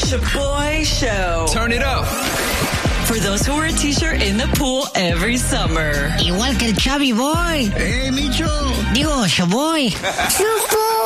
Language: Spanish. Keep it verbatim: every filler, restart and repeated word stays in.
Shaboy Show. Turn it up. For those who wear a t-shirt in the pool every summer. Igual que el Chavi Boy. ¡Eh, Micho! Digo, Shaboy. ¡Shaboy!